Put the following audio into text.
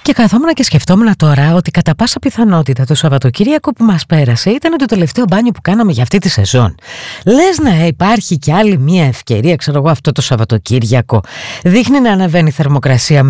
Και καθόμουν και σκεφτόμουν τώρα ότι κατά πάσα πιθανότητα το Σαββατοκύριακο που μας πέρασε ήταν το τελευταίο μπάνιο που κάναμε για αυτή τη σεζόν. Λες να υπάρχει κι άλλη μία ευκαιρία, ξέρω εγώ, αυτό το Σαββατοκύριακο. Δείχνει να ανεβαίνει η θερμοκρασία